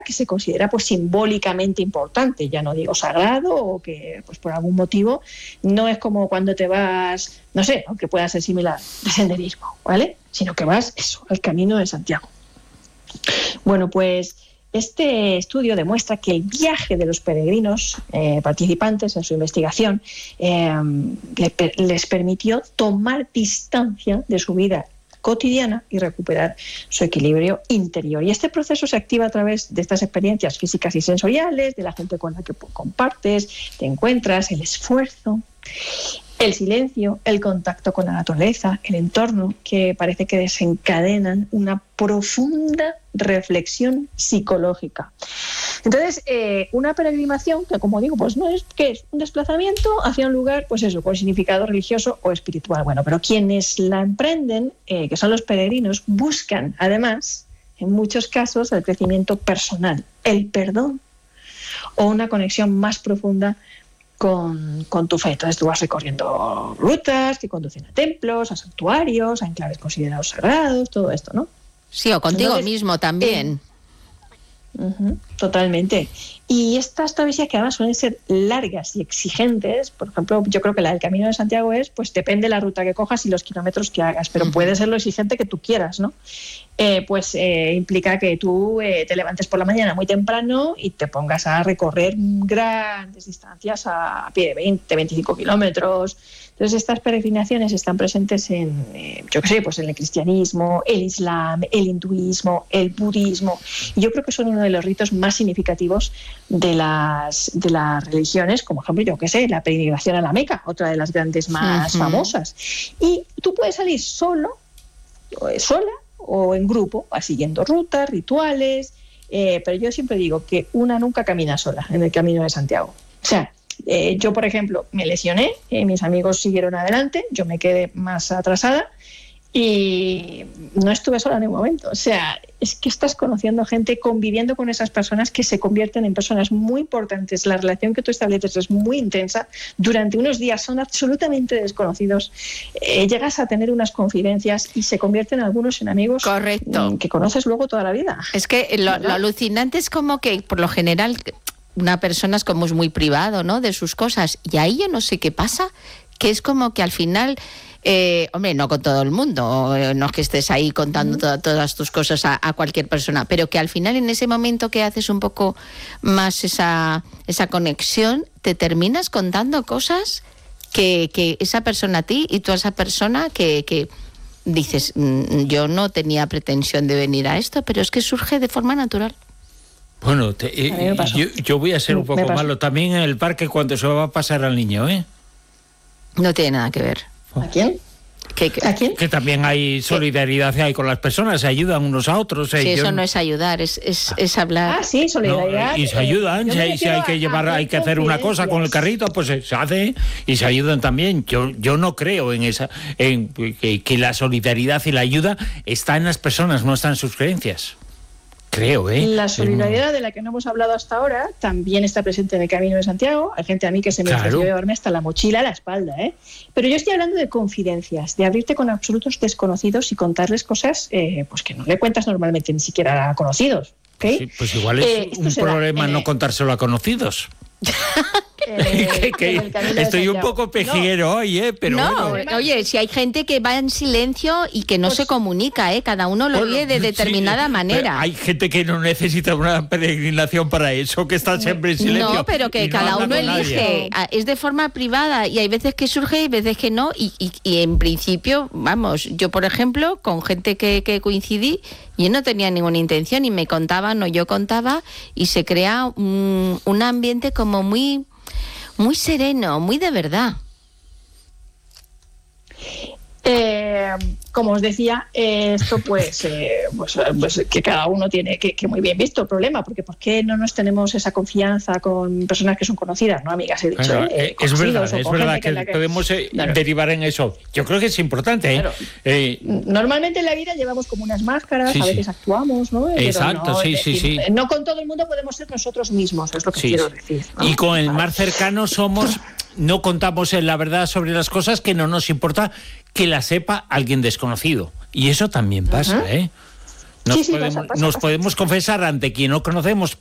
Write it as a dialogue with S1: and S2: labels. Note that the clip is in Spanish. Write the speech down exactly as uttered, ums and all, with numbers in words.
S1: que se considera pues simbólicamente importante, ya no digo sagrado o que pues por algún motivo no es como cuando te vas, no sé, aunque pueda ser similar, de senderismo, ¿vale? Sino que vas, eso, al Camino de Santiago. Bueno, pues este estudio demuestra que el viaje de los peregrinos eh, participantes en su investigación eh, les, les permitió tomar distancia de su vida cotidiana y recuperar su equilibrio interior. Y este proceso se activa a través de estas experiencias físicas y sensoriales, de la gente con la que compartes, te encuentras, el esfuerzo, el silencio, el contacto con la naturaleza, el entorno, que parece que desencadenan una profunda reflexión psicológica. Entonces, eh, una peregrinación, que como digo, pues no es que es un desplazamiento hacia un lugar, pues eso, con significado religioso o espiritual. Bueno, pero quienes la emprenden, eh, que son los peregrinos, buscan además, en muchos casos, el crecimiento personal, el perdón o una conexión más profunda Con, con tu fe. Entonces tú vas recorriendo rutas que conducen a templos, a santuarios, a enclaves considerados sagrados, todo esto, ¿no?
S2: Sí, o contigo
S1: Entonces,
S2: mismo también.
S1: Eh, uh-huh, totalmente. Y estas travesías, que además suelen ser largas y exigentes, por ejemplo, yo creo que la del Camino de Santiago es, pues depende de la ruta que cojas y los kilómetros que hagas, pero uh-huh. puede ser lo exigente que tú quieras, ¿no? Eh, pues eh, implica que tú eh, te levantes por la mañana muy temprano y te pongas a recorrer grandes distancias a, a pie de veinte, veinticinco kilómetros. Entonces estas peregrinaciones están presentes en, eh, yo qué sé, pues en el cristianismo, el islam, el hinduismo, el budismo. Y yo creo que son uno de los ritos más significativos de las, de las religiones, como ejemplo, yo qué sé, la peregrinación a la Meca, otra de las grandes más uh-huh. famosas. Y tú puedes salir solo, o sola, o en grupo, siguiendo rutas, rituales, eh, pero yo siempre digo que una nunca camina sola en el Camino de Santiago. O sea, eh, yo, por ejemplo, me lesioné, eh, mis amigos siguieron adelante, yo me quedé más atrasada y no estuve sola en ningún momento. O sea, es que estás conociendo gente, conviviendo con esas personas que se convierten en personas muy importantes. La relación que tú estableces es muy intensa. Durante unos días son absolutamente desconocidos. Eh, llegas a tener unas confidencias y se convierten algunos en amigos.
S2: Correcto.
S1: Que conoces luego toda la vida.
S2: Es que lo, lo alucinante es como que, por lo general, una persona es como es muy privado, ¿no?, de sus cosas. Y ahí yo no sé qué pasa, que es como que al final... Eh, hombre, no con todo el mundo, no es que estés ahí contando to- todas tus cosas a, a cualquier persona, pero que al final en ese momento que haces un poco más esa, esa conexión, te terminas contando cosas que, que esa persona a ti y tú a esa persona que, que dices, yo no tenía pretensión de venir a esto, pero es que surge de forma natural.
S3: Bueno, te, eh, yo, yo voy a ser un poco malo también en el parque cuando se va a pasar al niño, ¿eh?
S2: No tiene nada que ver.
S1: ¿A quién?
S2: ¿Qué, qué?
S1: ¿A quién?
S3: Que también hay solidaridad hay con las personas, se ayudan unos a otros. Eh,
S2: sí,
S3: yo...
S2: eso no es ayudar, es, es, es hablar.
S1: Ah, sí, solidaridad.
S3: No, y se ayudan,
S1: eh,
S3: si, si hay que llevar, hay que hacer una cosa con el carrito, pues se hace y se ayudan también. Yo, yo no creo en esa, en que, que la solidaridad y la ayuda está en las personas, no está en sus creencias. Creo, ¿eh?
S1: La solidaridad de la que no hemos hablado hasta ahora también está presente en el Camino de Santiago. Hay gente a mí que se me
S3: claro.
S1: ofreció llevarme hasta la mochila a la espalda, ¿eh? Pero yo estoy hablando de confidencias, de abrirte con absolutos desconocidos y contarles cosas eh, pues que no le cuentas normalmente ni siquiera a conocidos, ¿okay?
S3: Sí, pues igual es eh, un problema da, eh, no contárselo a conocidos.
S1: Eh,
S3: que, que estoy un poco pejiguero no. hoy, ¿eh? Pero
S2: no,
S3: bueno.
S2: Oye, si hay gente que va en silencio y que no pues, se comunica, ¿eh? Cada uno lo bueno, vive de determinada sí, manera.
S3: Hay gente que no necesita una peregrinación para eso, que está siempre en silencio.
S2: No, pero que cada no uno elige. Nadie. Es de forma privada y hay veces que surge y veces que no. Y, y, y en principio, vamos, yo por ejemplo, con gente que, que coincidí, yo no tenía ninguna intención y me contaban o yo contaba y se crea un, un ambiente como muy... muy sereno, muy de verdad.
S1: Eh, como os decía, eh, esto pues, eh, pues, pues que cada uno tiene que, que muy bien visto el problema, porque ¿por qué no nos tenemos esa confianza con personas que son conocidas, no amigas? He dicho,
S3: bueno,
S1: eh,
S3: es verdad, es verdad que, que, que podemos eh, claro. derivar en eso. Yo creo que es importante.
S1: Claro.
S3: Eh,
S1: Normalmente en la vida llevamos como unas máscaras, sí, a veces sí. actuamos, ¿no?
S3: Exacto,
S1: no,
S3: sí,
S1: es
S3: sí,
S1: decir,
S3: sí.
S1: No con todo el mundo podemos ser nosotros mismos, es lo que
S3: sí,
S1: quiero
S3: sí.
S1: decir, ¿no?
S3: Y con el más cercano somos... no contamos la verdad sobre las cosas que no nos importa que la sepa alguien desconocido. Y eso también pasa, uh-huh. ¿eh? Nos,
S1: Sí, sí,
S3: podemos,
S1: pasa, pasa,
S3: nos
S1: pasa.
S3: podemos confesar ante quien no conocemos